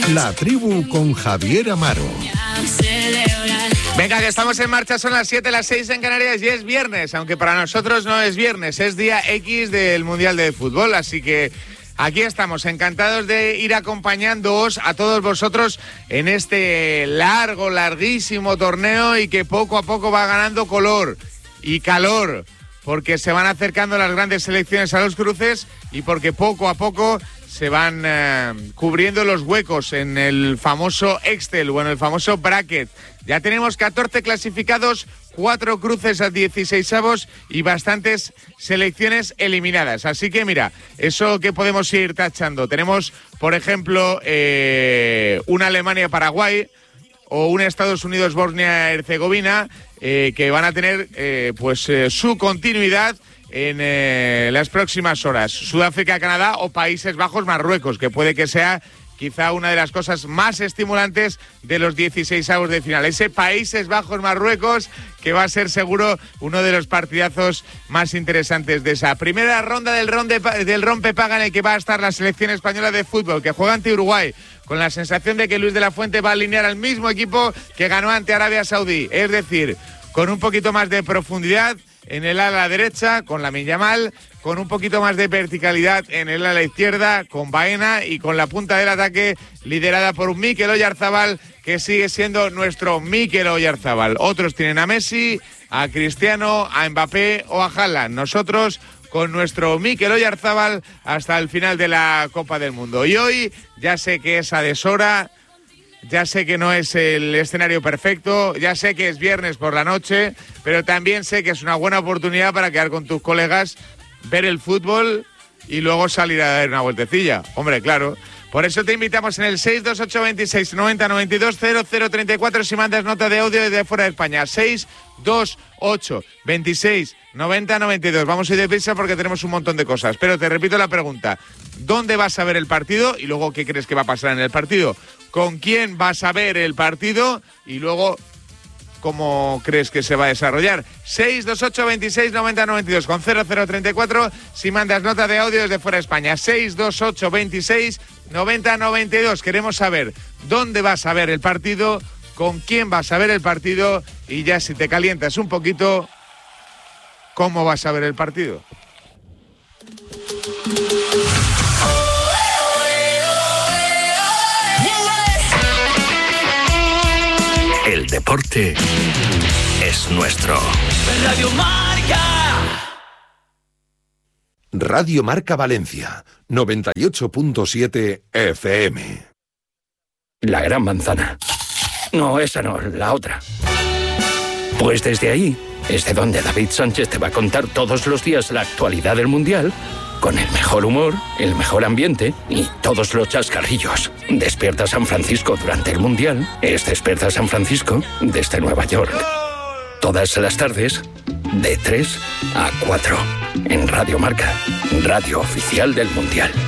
La Tribu con Javier Amaro. Venga, que estamos en marcha, son las 7, las 6 en Canarias y es viernes, aunque para nosotros no es viernes, es día X del Mundial de Fútbol, así que aquí estamos, encantados de ir acompañándoos a todos vosotros en este larguísimo torneo y que poco a poco va ganando color y calor, porque se van acercando las grandes selecciones a los cruces y porque poco a poco se van cubriendo los huecos en el famoso Excel o en el famoso bracket. Ya tenemos 14 clasificados, 4 cruces a 16avos y bastantes selecciones eliminadas. Así que mira, eso que podemos ir tachando. Tenemos, por ejemplo, una Alemania-Paraguay o un Estados Unidos-Bosnia-Herzegovina que van a tener su continuidad en las próximas horas. Sudáfrica-Canadá o Países Bajos-Marruecos, que puede que sea quizá una de las cosas más estimulantes de los 16avos de final. Ese Países Bajos-Marruecos que va a ser seguro uno de los partidazos más interesantes de esa primera ronda del rompepaga en el que va a estar la selección española de fútbol, que juega ante Uruguay, con la sensación de que Luis de la Fuente va a alinear al mismo equipo que ganó ante Arabia Saudí, es decir, con un poquito más de profundidad en el ala derecha, con Lamine Yamal, con un poquito más de verticalidad en el ala izquierda, con Baena, y con la punta del ataque liderada por un Mikel Oyarzabal, que sigue siendo nuestro Mikel Oyarzabal. Otros tienen a Messi, a Cristiano, a Mbappé o a Haaland. Nosotros con nuestro Mikel Oyarzabal hasta el final de la Copa del Mundo. Y hoy ya sé que es a deshora, ya sé que no es el escenario perfecto, ya sé que es viernes por la noche, pero también sé que es una buena oportunidad para quedar con tus colegas, ver el fútbol y luego salir a dar una vueltecilla. Hombre, claro. Por eso te invitamos en el 6282690920034 si mandas nota de audio desde fuera de España. 628269092. Vamos a ir deprisa porque tenemos un montón de cosas. Pero te repito la pregunta. ¿Dónde vas a ver el partido? Y luego, ¿qué crees que va a pasar en el partido? ¿Con quién vas a ver el partido? Y luego, ¿cómo crees que se va a desarrollar? 628269092 con 0034 si mandas nota de audio desde fuera de España. 628269092. Queremos saber dónde vas a ver el partido, con quién vas a ver el partido y ya si te calientas un poquito, ¿cómo vas a ver el partido? El deporte es nuestro. Radio Marca. Radio Marca Valencia, 98.7 FM. La Gran Manzana. No, esa no, la otra. Pues desde ahí es de donde David Sánchez te va a contar todos los días la actualidad del Mundial, con el mejor humor, el mejor ambiente y todos los chascarrillos. Despierta San Francisco durante el Mundial es Despierta San Francisco desde Nueva York. Todas las tardes, de 3 a 4, en Radio Marca, radio oficial del Mundial.